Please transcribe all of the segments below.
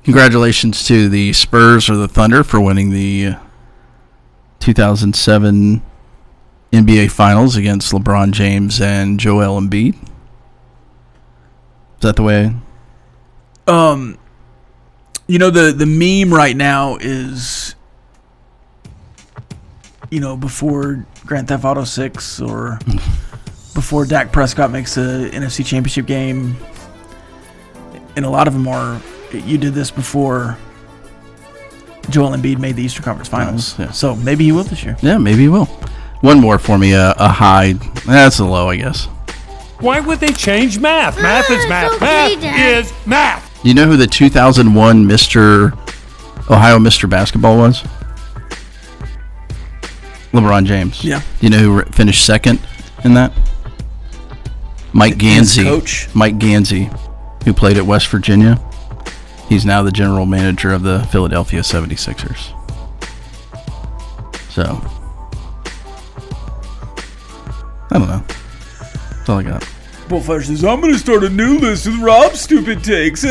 Congratulations to the Spurs or the Thunder for winning the 2007 NBA Finals against LeBron James and Joel Embiid. Is that the way? The meme right now is, before Grand Theft Auto 6 or before Dak Prescott makes a NFC Championship game, and a lot of them are, you did this before Joel Embiid made the Eastern Conference Finals. Yeah. So maybe he will this year. Yeah, maybe he will. One more for me, a high. That's a low, I guess. Why would they change math? Math is math. Okay, Math is math. You know who the 2001 Ohio Mr. Basketball was? LeBron James. Yeah. You know who finished second in that? Mike His Gansey. coach. Mike Gansey, who played at West Virginia. He's now the general manager of the Philadelphia 76ers. So, I don't know. That's all I got. Bullfire says, I'm going to start a new list with Rob's stupid takes.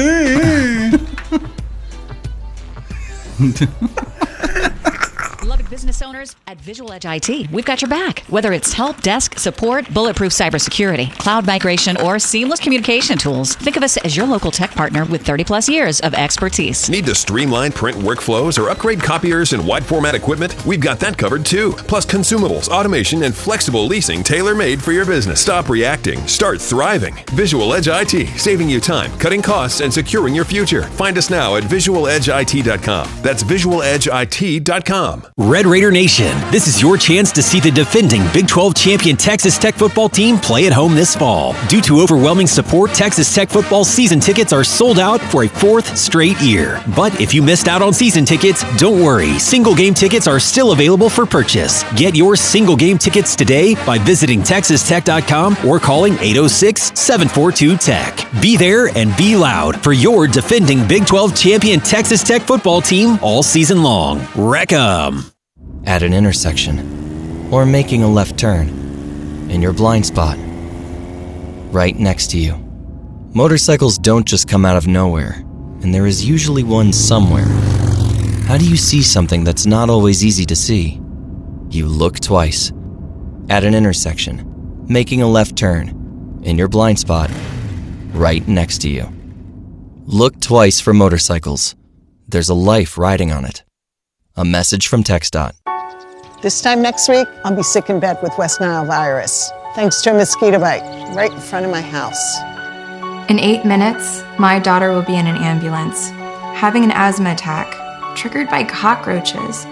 Beloved business owners, at Visual Edge IT, we've got your back. Whether it's help desk, support, bulletproof cybersecurity, cloud migration, or seamless communication tools, think of us as your local tech partner with 30-plus years of expertise. Need to streamline print workflows or upgrade copiers and wide format equipment? We've got that covered too. Plus consumables, automation, and flexible leasing tailor-made for your business. Stop reacting. Start thriving. Visual Edge IT, saving you time, cutting costs, and securing your future. Find us now at visualedgeit.com. That's visualedgeit.com. Red Raider Nation, this is your chance to see the defending Big 12 champion Texas Tech football team play at home this fall. Due to overwhelming support, Texas Tech football season tickets are sold out for a fourth straight year. But if you missed out on season tickets, don't worry. Single game tickets are still available for purchase. Get your single game tickets today by visiting texastech.com or calling 806-742-TECH. Be there and be loud for your defending Big 12 champion Texas Tech football team all season long. Wreck 'em. At an intersection, or making a left turn, in your blind spot, right next to you. Motorcycles don't just come out of nowhere, and there is usually one somewhere. How do you see something that's not always easy to see? You look twice. At an intersection, making a left turn, in your blind spot, right next to you. Look twice for motorcycles. There's a life riding on it. A message from TxDOT. This time next week, I'll be sick in bed with West Nile virus, thanks to a mosquito bite right in front of my house. In 8 minutes, my daughter will be in an ambulance, having an asthma attack, triggered by cockroaches.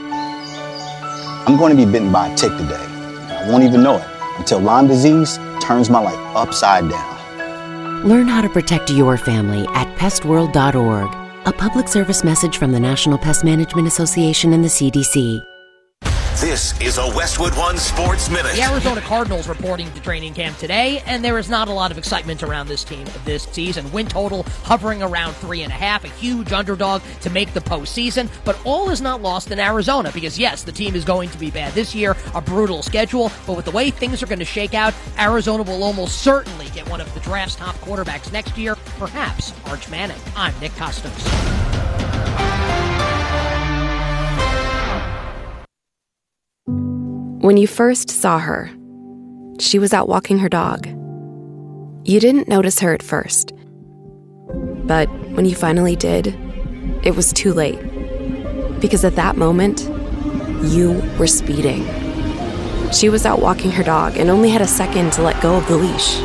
I'm going to be bitten by a tick today. I won't even know it until Lyme disease turns my life upside down. Learn how to protect your family at pestworld.org. A public service message from the National Pest Management Association and the CDC. This is a Westwood One Sports Minute. The Arizona Cardinals reporting to training camp today, and there is not a lot of excitement around this team this season. Win total hovering around 3.5, a huge underdog to make the postseason. But all is not lost in Arizona because, yes, the team is going to be bad this year, a brutal schedule. But with the way things are going to shake out, Arizona will almost certainly get one of the draft's top quarterbacks next year, perhaps Arch Manning. I'm Nick Costos. When you first saw her, she was out walking her dog. You didn't notice her at first. But when you finally did, it was too late. Because at that moment, you were speeding. She was out walking her dog and only had a second to let go of the leash.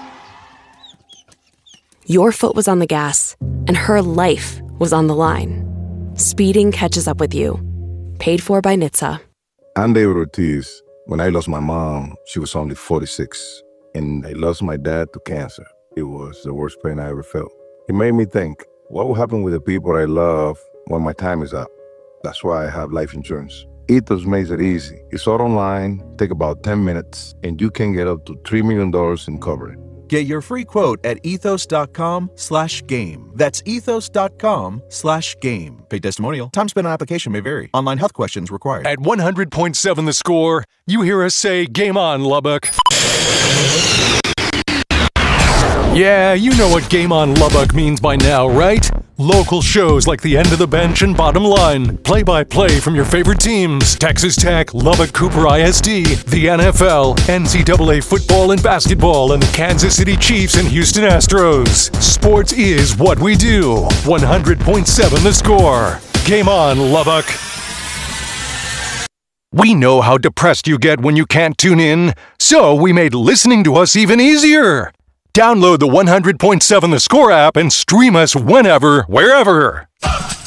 Your foot was on the gas, and her life was on the line. Speeding catches up with you. Paid for by NHTSA. I'm David Ortiz. When I lost my mom, she was only 46, and I lost my dad to cancer. It was the worst pain I ever felt. It made me think, what will happen with the people I love when my time is up? That's why I have life insurance. Ethos makes it easy. It's all online, take about 10 minutes, and you can get up to $3 million in coverage. Get your free quote at ethos.com/game. That's ethos.com/game. Paid testimonial. Time spent on application may vary. Online health questions required. At 100.7 The Score, you hear us say, "Game on, Lubbock." Yeah, you know what Game on Lubbock means by now, right? Local shows like The End of the Bench and Bottom Line. Play-by-play from your favorite teams. Texas Tech, Lubbock Cooper ISD, the NFL, NCAA football and basketball, and the Kansas City Chiefs and Houston Astros. Sports is what we do. 100.7 The Score. Game on, Lubbock. We know how depressed you get when you can't tune in, so we made listening to us even easier. Download the 100.7 The Score app and stream us whenever, wherever.